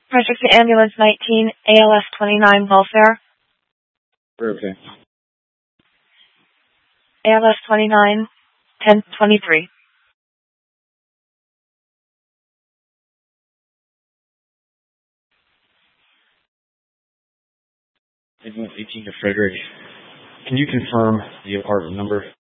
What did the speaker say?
Project Ambulance 19, ALS 29, welfare. We're okay. ALS 29, 1023. Ambulance 18 to Frederick. Can you confirm the apartment number?